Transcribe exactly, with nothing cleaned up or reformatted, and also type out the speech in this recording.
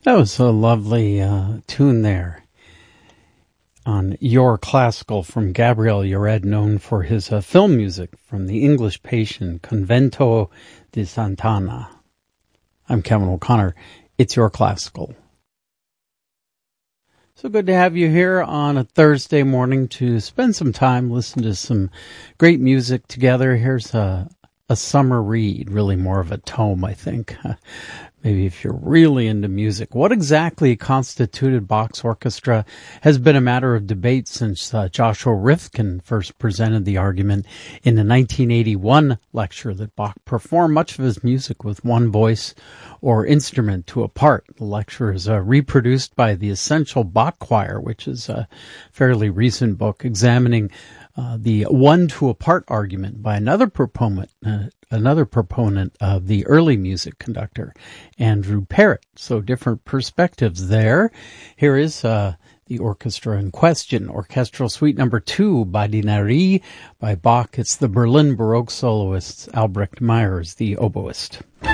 That was a lovely uh, tune there on Your Classical from Gabriel Yared, known for his uh, film music from the English Patient, Convento di Sant'Anna. I'm Kevin O'Connor. It's Your Classical. So good to have you here on a Thursday morning to spend some time, listen to some great music together. Here's a, a summer read, really more of a tome, I think. Maybe if you're really into music. What exactly constituted Bach's orchestra has been a matter of debate since uh, Joshua Rifkin first presented the argument in the nineteen eighty-one lecture that Bach performed much of his music with one voice or instrument to a part. The lecture is uh, reproduced by the Essential Bach Choir, which is a fairly recent book examining uh, the one to a part argument by another proponent, uh, another proponent of the early music conductor, Andrew Parrott. So different perspectives there. Here is uh, the orchestra in question, Orchestral Suite Number Two, Badinari by Bach. It's the Berlin Baroque soloists, Albrecht Meyers, the oboist.